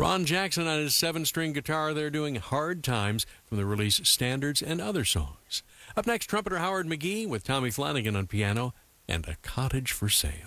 Ron Jackson on his 7-string guitar there doing Hard Times from the release Standards and Other Songs. Up next, trumpeter Howard McGee with Tommy Flanagan on piano and A Cottage for Sale.